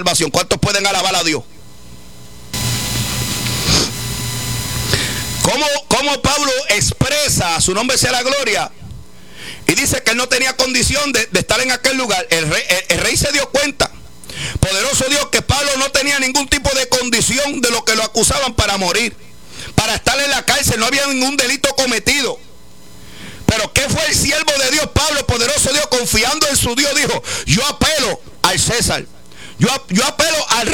salvación. ¿Cuántos pueden alabar a Dios? ¿Cómo Pablo expresa, a su nombre sea la gloria, y dice que él no tenía condición de estar en aquel lugar? El rey se dio cuenta, poderoso Dios, que Pablo no tenía ningún tipo de condición de lo que lo acusaban para morir, para estar en la cárcel. No había ningún delito cometido. Pero ¿qué fue el siervo de Dios, Pablo, poderoso Dios, confiando en su Dios? Dijo: yo apelo al César, yo apelo al